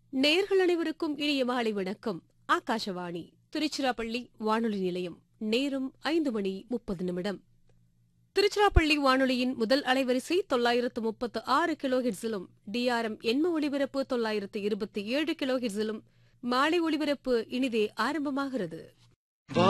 நேயர்கள் அனைவருக்கும் இனிய மாலை வணக்கம். ஆகாஷவாணி திருச்சிராப்பள்ளி வானொலி நிலையம். நேரம் 5:30. திருச்சிராப்பள்ளி வானொலியின் முதல் அலைவரிசை 936 கிலோஹெர்ட்ஸிலும் டிஆர்எம் எண்ம ஒலிபரப்பு 927 கிலோஹெர்ட்ஸிலும் மாலை ஒலிபரப்பு இனிதே ஆரம்பமாகிறது.